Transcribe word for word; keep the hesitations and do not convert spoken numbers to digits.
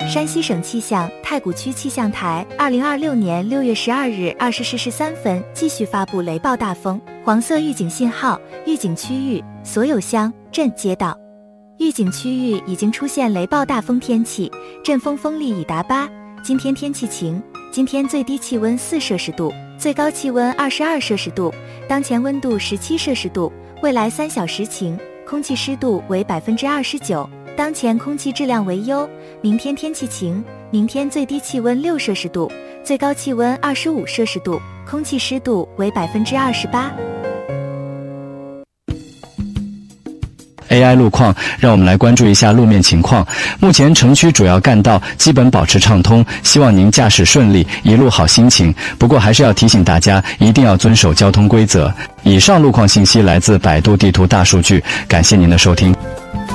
山西省气象太谷区气象台二零二六年六月十二日二十时十三分继续发布雷暴大风黄色预警信号，预警区域所有乡镇街道。预警区域已经出现雷暴大风天气，阵风风力已达八。今天天气晴，今天最低气温四摄氏度，最高气温二十二摄氏度，当前温度十七摄氏度，未来三小时晴，空气湿度为百分之二十九。当前空气质量为优，明天天气晴，明天最低气温六摄氏度，最高气温二十五摄氏度，空气湿度为百分之二十八。 A I 路况，让我们来关注一下路面情况。目前城区主要干道基本保持畅通，希望您驾驶顺利，一路好心情。不过还是要提醒大家，一定要遵守交通规则。以上路况信息来自百度地图大数据，感谢您的收听。